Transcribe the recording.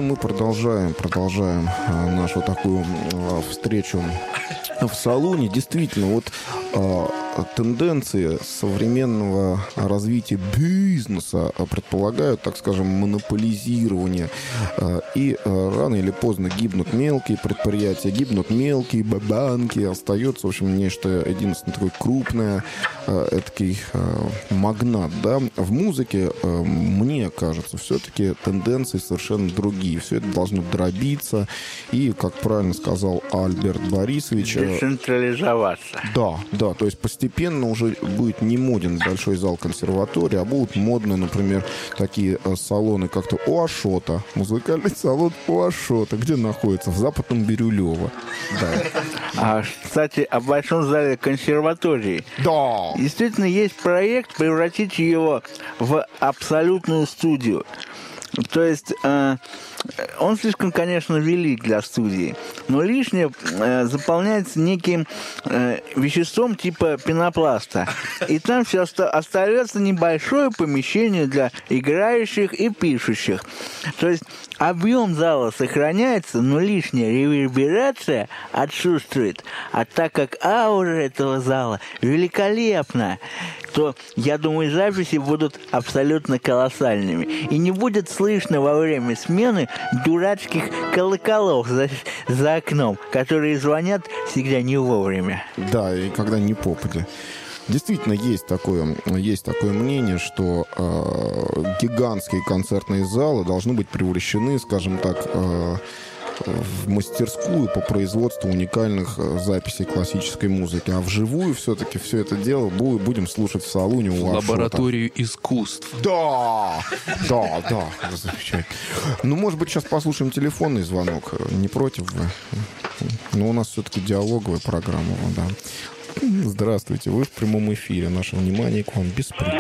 мы продолжаем нашу такую встречу в салоне. Действительно, вот тенденции современного развития бизнеса предполагают, так скажем, монополизирование. И рано или поздно гибнут мелкие предприятия, гибнут мелкие банки. Остается, в общем, нечто единственное такое крупное, этакий магнат. Да? В музыке, мне кажется, все-таки тенденции совершенно другие. Все это должно дробиться. И, как правильно сказал Альберт Борисович... Децентрализоваться. Да, то есть постепенно уже будет не моден большой зал консерватории, а будут модны, например, такие салоны, как-то у Ашота. Музыкальный салон у Ашота. Где находится? В Западном Бирюлево. Да. Кстати, о большом зале консерватории. Да. Действительно, есть проект превратить его в абсолютную студию. То есть он слишком, конечно, велик для студии, но лишнее заполняется неким веществом типа пенопласта. И там все остается небольшое помещение для играющих и пишущих. То есть объем зала сохраняется, но лишняя реверберация отсутствует. А так как аура этого зала великолепна, то, я думаю, записи будут абсолютно колоссальными. И не будет слышно во время смены дурацких колоколов за окном, которые звонят всегда не вовремя. Да, и когда не попадя. Действительно, есть такое мнение, что гигантские концертные залы должны быть превращены, скажем так, в мастерскую по производству уникальных записей классической музыки. А вживую все-таки все это дело будем слушать в салоне у Ашота. Лабораторию искусств. Да, замечательно. Ну, может быть, сейчас послушаем телефонный звонок. Не против вы? Но у нас все-таки диалоговая программа, да. Здравствуйте, вы в прямом эфире. Наше внимание к вам беспредельно.